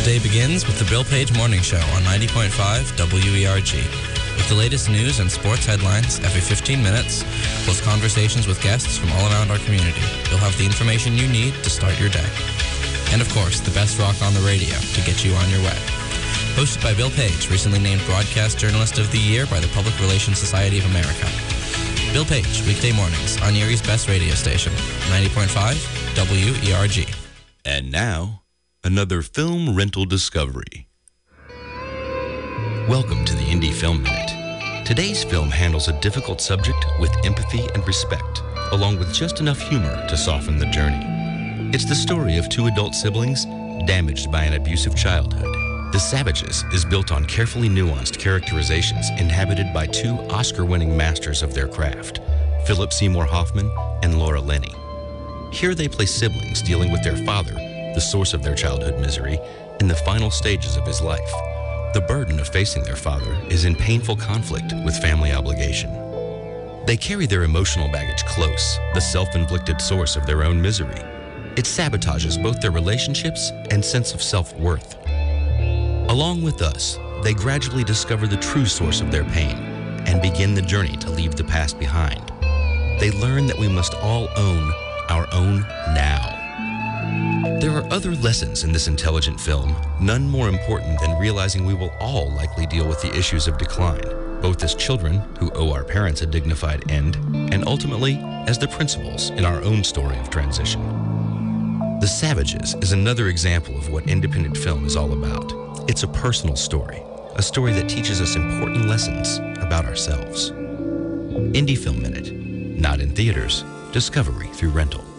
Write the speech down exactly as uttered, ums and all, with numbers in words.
day begins with the Bill Page Morning Show on ninety point five W E R G. With the latest news and sports headlines every fifteen minutes, plus conversations with guests from all around our community, you'll have the information you need to start your day. And of course, the best rock on the radio to get you on your way. Hosted by Bill Page, recently named Broadcast Journalist of the Year by the Public Relations Society of America. Bill Page, weekday mornings on Erie's best radio station, ninety point five W E R G. And now, another film rental discovery. Welcome to the Indie Film Minute. Today's film handles a difficult subject with empathy and respect, along with just enough humor to soften the journey. It's the story of two adult siblings damaged by an abusive childhood. The Savages is built on carefully nuanced characterizations inhabited by two Oscar-winning masters of their craft, Philip Seymour Hoffman and Laura Linney. Here they play siblings dealing with their father, the source of their childhood misery, in the final stages of his life. The burden of facing their father is in painful conflict with family obligation. They carry their emotional baggage close, the self-inflicted source of their own misery. It sabotages both their relationships and sense of self-worth. Along with us, they gradually discover the true source of their pain and begin the journey to leave the past behind. They learn that we must all own our own now. There are other lessons in this intelligent film, none more important than realizing we will all likely deal with the issues of decline, both as children who owe our parents a dignified end, and ultimately as the principals in our own story of transition. The Savages is another example of what independent film is all about. It's a personal story, a story that teaches us important lessons about ourselves. Indie Film Minute, not in theaters, discovery through rental.